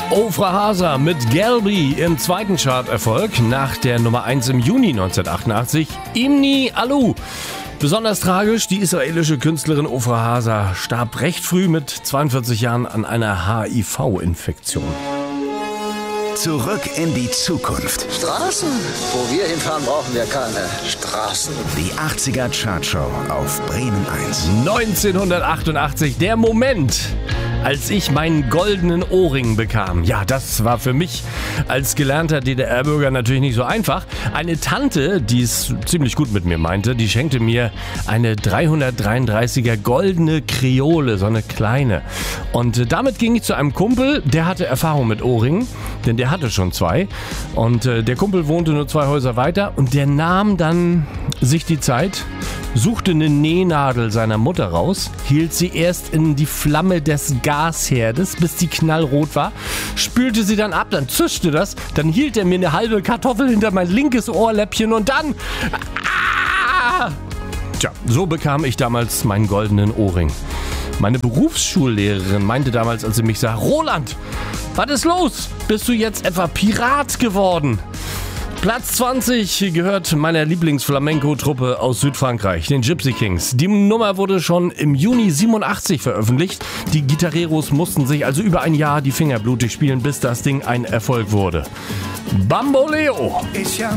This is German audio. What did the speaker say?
Ofra Hasa mit Gelbi im zweiten Charterfolg nach der Nummer 1 im Juni 1988. Imni Alu. Besonders tragisch, die israelische Künstlerin Ofra Hasa starb recht früh mit 42 Jahren an einer HIV-Infektion. Zurück in die Zukunft. Straßen? Wo wir hinfahren, brauchen wir keine Straßen. Die 80er Chartshow auf Bremen 1. 1988, der Moment, als ich meinen goldenen Ohrring bekam. Ja, das war für mich als gelernter DDR-Bürger natürlich nicht so einfach. Eine Tante, die es ziemlich gut mit mir meinte, die schenkte mir eine 333er goldene Kreole, so eine kleine. Und damit ging ich zu einem Kumpel, der hatte Erfahrung mit Ohrringen, denn der hatte schon 2. Und der Kumpel wohnte nur 2 Häuser weiter und der nahm dann sich die Zeit, suchte eine Nähnadel seiner Mutter raus, hielt sie erst in die Flamme des Gasherdes, bis die knallrot war, spülte sie dann ab, dann zischte das, dann hielt er mir eine halbe Kartoffel hinter mein linkes Ohrläppchen und dann... Tja, so bekam ich damals meinen goldenen Ohrring. Meine Berufsschullehrerin meinte damals, als sie mich sah, Roland, was ist los? Bist du jetzt etwa Pirat geworden? Platz 20 gehört meiner Lieblingsflamenco-Truppe aus Südfrankreich, den Gypsy Kings. Die Nummer wurde schon im Juni 87 veröffentlicht. Die Gitarreros mussten sich also über ein Jahr die Finger blutig spielen, bis das Ding ein Erfolg wurde. Bamboleo! Ich hab